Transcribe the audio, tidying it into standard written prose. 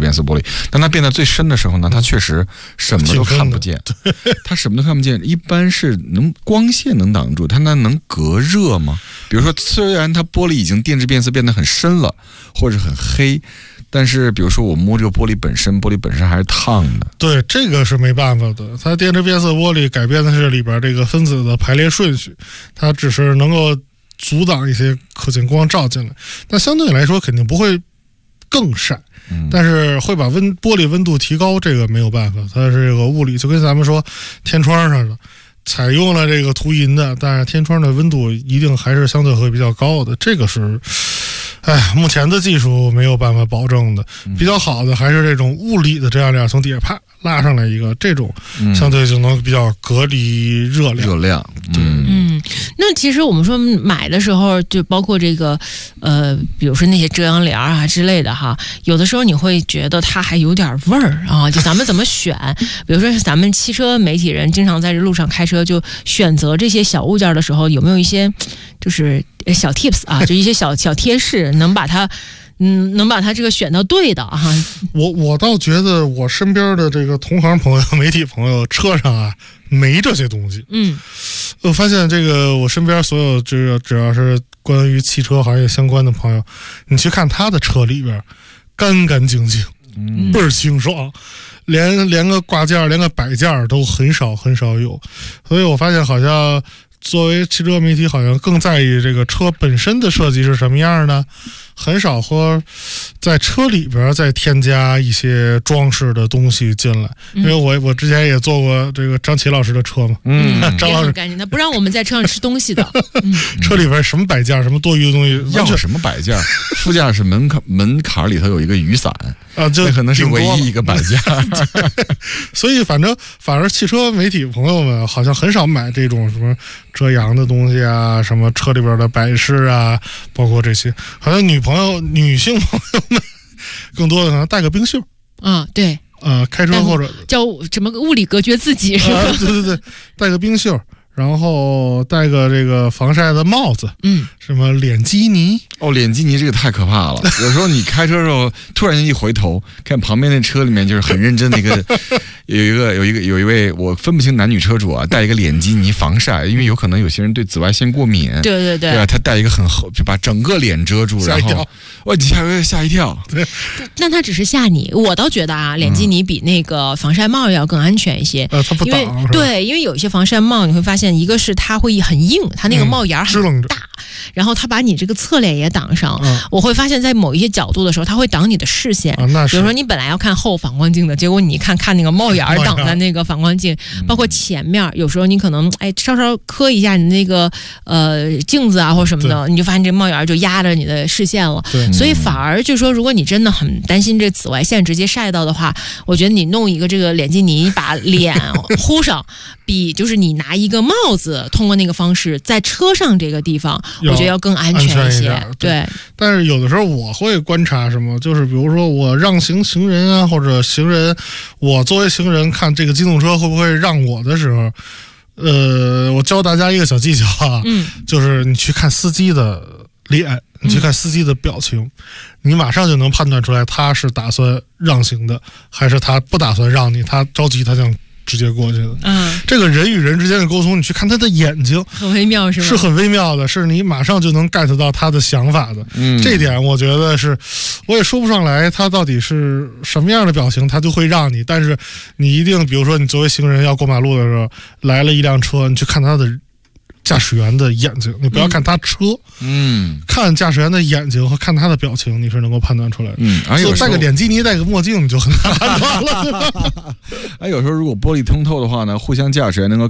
变色玻璃。当它变得最深的时候呢，它确实什么都看不见，它什么都看不见。一般是光线能挡住，它那能隔热吗？比如说，虽然它玻璃已经电致变色变得很深了，或者很黑。但是比如说我摸这个玻璃本身还是烫的。 对，这个是没办法的。它电致变色玻璃改变的是里边这个分子的排列顺序，它只是能够阻挡一些可见光照进来，但相对来说肯定不会更晒。但是会把玻璃温度提高，这个没有办法，它是这个物理，就跟咱们说天窗上的采用了这个涂银的，但是天窗的温度一定还是相对会比较高的，这个是目前的技术没有办法保证的。比较好的还是这种物理的遮阳帘，从底下啪拉上来一个，这种相对就能比较隔离热量。 那其实我们说买的时候，就包括这个比如说那些遮阳帘啊之类的哈，有的时候你会觉得它还有点味儿啊，就咱们怎么选？比如说咱们汽车媒体人经常在这路上开车，就选择这些小物件的时候，有没有一些就是小 tips 啊，就一些小贴士，能把它这个选到对的哈。 我倒觉得我身边的这个同行朋友、媒体朋友车上啊没这些东西。我发现这个我身边所有这个只要是关于汽车行业相关的朋友，你去看他的车里边，干干净净，倍儿清爽，连个挂件、连个摆件都很少有。所以我发现好像作为汽车媒体，好像更在意这个车本身的设计是什么样的，很少说在车里边再添加一些装饰的东西进来。因为我之前也坐过这个张琪老师的车嘛，张老师干净，他不让我们在车上吃东西的。 车里边什么摆件、什么多余的东西， 要什么摆件？副驾驶门槛里头有一个雨伞啊，这可能是唯一一个摆件。 所以反而汽车媒体朋友们好像很少买这种什么遮阳的东西啊，什么车里边的摆饰啊，包括这些，好像女性朋友们更多的可能带个冰袖啊，对， 开车或者叫什么物理隔绝自己是吧？ 对，带个冰袖。然后戴个这个防晒的帽子，什么脸基尼脸基尼这个太可怕了。有时候你开车的时候，突然间一回头看旁边那车里面，就是很认真的有一位我分不清男女车主啊，戴一个脸基尼防晒，因为有可能有些人对紫外线过敏。 对啊，他戴一个很厚，就把整个脸遮住，然后吓一跳。对， 但他只是吓你，我倒觉得啊，脸基尼比那个防晒帽要更安全一些。 它不挡， 因为有一些防晒帽你会发现。一个是它会很硬，它那个帽檐很大，然后它把你这个侧脸也挡上。我会发现在某一些角度的时候，它会挡你的视线。比如说你本来要看后反光镜的，结果你看那个帽檐挡的那个反光镜，包括前面，有时候你可能稍稍磕一下你那个镜子啊或什么的，你就发现这帽檐就压着你的视线了。所以反而就是说，如果你真的很担心这紫外线直接晒到的话，我觉得你弄一个这个脸基尼把脸糊上，比就是你拿一个帽子通过那个方式在车上这个地方，我觉得要更安全一些。对， 但是有的时候我会观察什么，就是比如说我让行人啊，或者行人，我作为行人看这个机动车会不会让我的时候，我教大家一个小技巧啊，就是你去看司机的脸，你去看司机的表情，你马上就能判断出来他是打算让行的，还是他不打算让你，他着急，他想直接过去的。这个人与人之间的沟通，你去看他的眼睛， 很微妙，是吧？ 是很微妙的，是你马上就能 get 到他的想法的。这一点我觉得是，我也说不上来他到底是什么样的表情，他就会让你。但是你一定，比如说你作为行人要过马路的时候，来了一辆车，你去看他的驾驶员的眼睛，你不要看他车，看驾驶员的眼睛和看他的表情，你是能够判断出来的。而且戴个脸基尼，戴个墨镜，你就很难判断了。 有时候如果玻璃通透的话呢，互相驾驶员能够